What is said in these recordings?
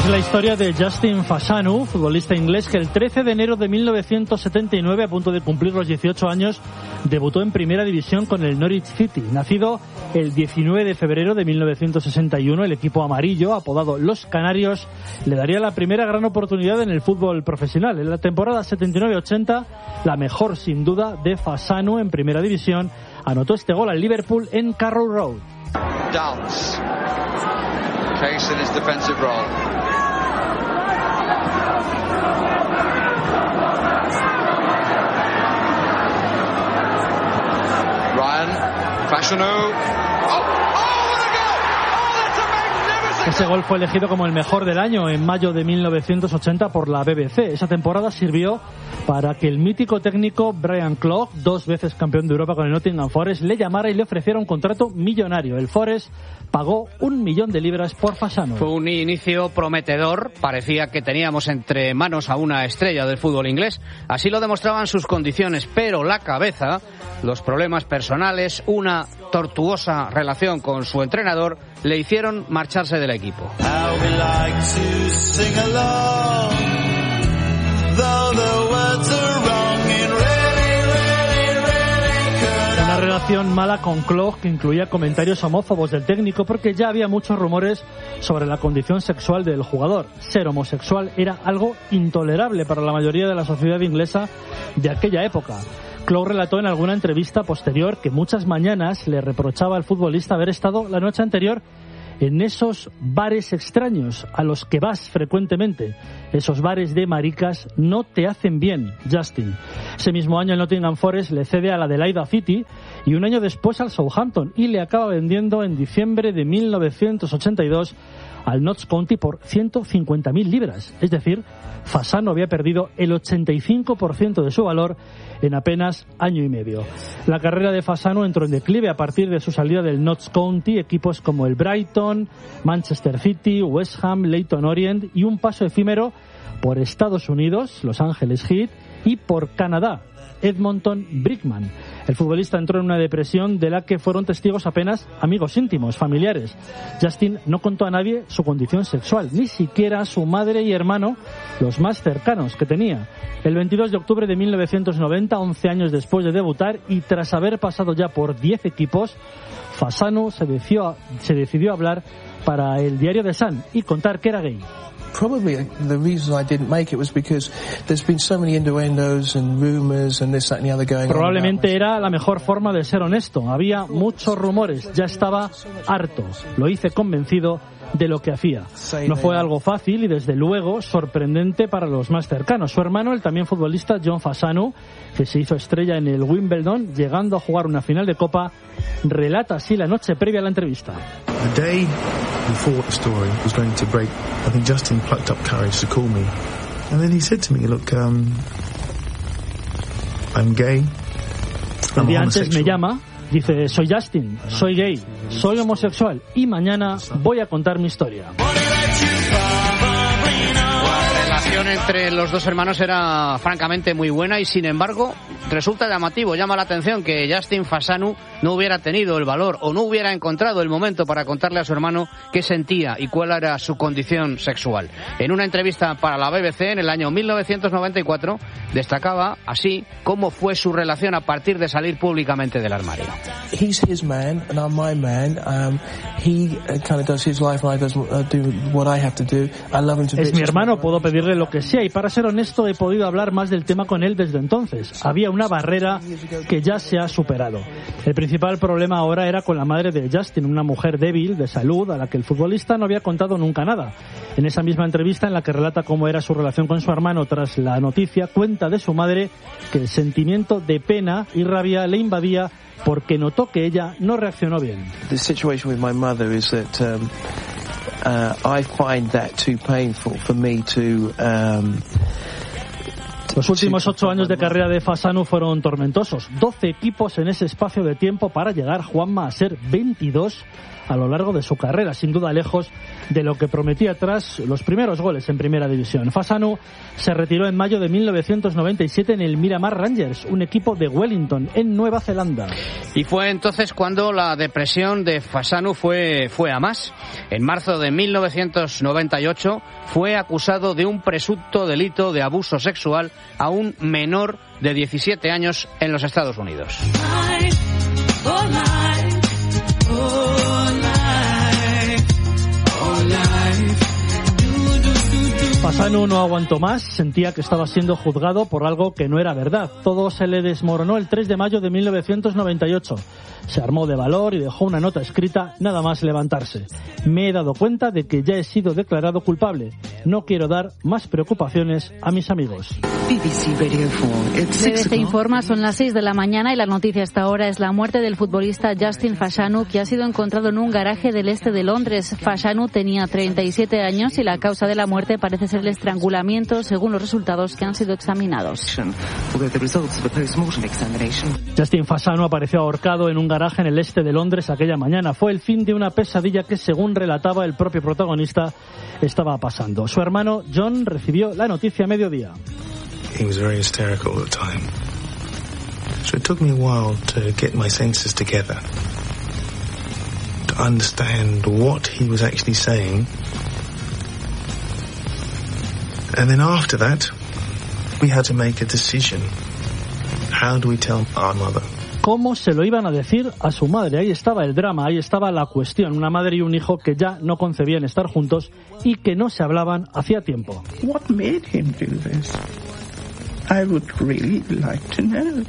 Es la historia de Justin Fashanu, futbolista inglés que el 13 de enero de 1979, a punto de cumplir los 18 años, debutó en Primera División con el Norwich City. Nacido el 19 de febrero de 1961, el equipo amarillo, apodado Los Canarios, le daría la primera gran oportunidad en el fútbol profesional. En la temporada 79-80, la mejor sin duda de Fashanu en Primera División, anotó este gol al Liverpool en Carrow Road. Downs. Case in his defensive role. Fashanu. Ese gol fue elegido como el mejor del año en mayo de 1980 por la BBC. Esa temporada sirvió para que el mítico técnico Brian Clough, 2 veces campeón de Europa con el Nottingham Forest, le llamara y le ofreciera un contrato millonario. El Forest pagó 1 millón de libras por Fashanu. Fue un inicio prometedor. Parecía que teníamos entre manos a una estrella del fútbol inglés. Así lo demostraban sus condiciones, pero la cabeza, los problemas personales, una tortuosa relación con su entrenador, le hicieron marcharse del equipo. Una relación mala con Clough que incluía comentarios homófobos del técnico, porque ya había muchos rumores sobre la condición sexual del jugador. Ser homosexual era algo intolerable para la mayoría de la sociedad inglesa de aquella época. Clough relató en alguna entrevista posterior que muchas mañanas le reprochaba al futbolista haber estado la noche anterior en esos bares extraños a los que vas frecuentemente. Esos bares de maricas no te hacen bien, Justin. Ese mismo año el Nottingham Forest le cede al Adelaide City y un año después al Southampton, y le acaba vendiendo en diciembre de 1982 al Notts County por 150.000 libras. Es decir, Fashanu había perdido el 85% de su valor en apenas año y medio. La carrera de Fashanu entró en declive a partir de su salida del Notts County. Equipos como el Brighton, Manchester City, West Ham, Leyton Orient, y un paso efímero por Estados Unidos, Los Angeles Heat, y por Canadá, Edmonton Brickman. El futbolista entró en una depresión de la que fueron testigos apenas amigos íntimos, familiares. Justin no contó a nadie su condición sexual, ni siquiera a su madre y hermano, los más cercanos que tenía. El 22 de octubre de 1990, 11 años después de debutar y tras haber pasado ya por 10 equipos, Fashanu se decidió a hablar para el diario The Sun y contar que era gay. Probably the reason I didn't make it was because there's been so many innuendos and rumors and this, that and the other going on. Probablemente era la mejor forma de ser honesto. Había muchos rumores, ya estaba harto. Lo hice convencido de lo que hacía. No fue algo fácil y desde luego sorprendente para los más cercanos. Su hermano, el también futbolista John Fashanu, que se hizo estrella en el Wimbledon, llegando a jugar una final de Copa, relata así la noche previa a la entrevista. The day before the story was going to break, I think Justin plucked up courage to call me. And then he said to me, look, I'm gay. El día antes me llama, dice, soy Justin, soy gay, soy homosexual y mañana voy a contar mi historia. La relación entre los dos hermanos era francamente muy buena y sin embargo resulta llamativo, llama la atención que Justin Fashanu no hubiera tenido el valor o no hubiera encontrado el momento para contarle a su hermano qué sentía y cuál era su condición sexual. En una entrevista para la BBC en el año 1994 destacaba así cómo fue su relación a partir de salir públicamente del armario. He's his man and I'm my man. He kind of does his life and I do what I have to do. I love him to bits. Es mi hermano, puedo pedirle lo que sea y para ser honesto he podido hablar más del tema con él desde entonces. Había una barrera que ya se ha superado. El principal problema ahora era con la madre de Justin, una mujer débil de salud a la que el futbolista no había contado nunca nada. En esa misma entrevista en la que relata cómo era su relación con su hermano tras la noticia, cuenta de su madre que el sentimiento de pena y rabia le invadía porque notó que ella no reaccionó bien. The situation with my mother is that I find that too painful for me to Los últimos 8 años de carrera de Fasanu fueron tormentosos. 12 equipos en ese espacio de tiempo para llegar, Juanma, a ser 22 a lo largo de su carrera, sin duda lejos de lo que prometía tras los primeros goles en Primera División. Fasanu se retiró en mayo de 1997 en el Miramar Rangers, un equipo de Wellington, en Nueva Zelanda. Y fue entonces cuando la depresión de Fasanu fue a más. En marzo de 1998 fue acusado de un presunto delito de abuso sexual a un menor de 17 años en los Estados Unidos. Fasanu no aguantó más, sentía que estaba siendo juzgado por algo que no era verdad. Todo se le desmoronó el 3 de mayo de 1998. Se armó de valor y dejó una nota escrita nada más levantarse. Me he dado cuenta de que ya he sido declarado culpable. No quiero dar más preocupaciones a mis amigos. BBC informa, son las 6 de la mañana y la noticia hasta ahora es la muerte del futbolista Justin Fasanu, que ha sido encontrado en un garaje del este de Londres. Fasanu tenía 37 años y la causa de la muerte parece ser el estrangulamiento, según los resultados que han sido examinados. Justin Fasanu apareció ahorcado en un garaje en el este de Londres aquella mañana. Fue el fin de una pesadilla que, según relataba el propio protagonista, estaba pasando. Su hermano John recibió la noticia a mediodía. He was very hysterical all the time. So it took me a while to get my senses together, to understand what he was actually saying. And then after that, we had to make a decision. How do we tell our mother? ¿Cómo se lo iban a decir a su madre? Ahí estaba el drama, ahí estaba la cuestión. Una madre y un hijo que ya no concebían estar juntos y que no se hablaban hacía tiempo. What made him do this? I would really like to know.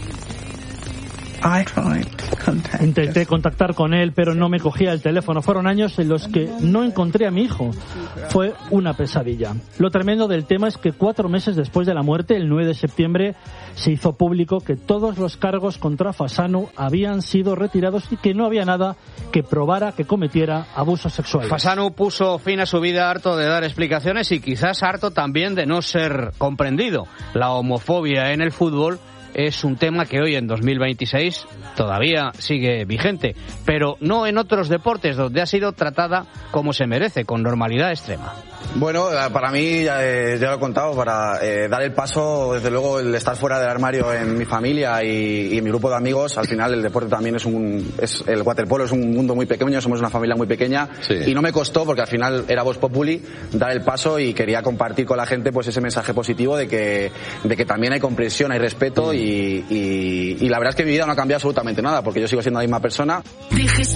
Intenté contactar con él, pero no me cogía el teléfono. Fueron años en los que no encontré a mi hijo. Fue una pesadilla. Lo tremendo del tema es que 4 meses después de la muerte, el 9 de septiembre, se hizo público que todos los cargos contra Fasanu habían sido retirados y que no había nada que probara que cometiera abusos sexuales. Fasanu puso fin a su vida harto de dar explicaciones y quizás harto también de no ser comprendido. La homofobia en el fútbol es un tema que hoy en 2026 todavía sigue vigente, pero no en otros deportes donde ha sido tratada como se merece, con normalidad extrema. Bueno, para mí, ya lo he contado, para dar el paso, desde luego, el estar fuera del armario en mi familia y en mi grupo de amigos, al final el deporte también el waterpolo es un mundo muy pequeño, somos una familia muy pequeña, sí. Y no me costó, porque al final era Vox Populi, dar el paso y quería compartir con la gente pues ese mensaje positivo de que también hay comprensión, hay respeto y la verdad es que mi vida no ha cambiado absolutamente nada, porque yo sigo siendo la misma persona.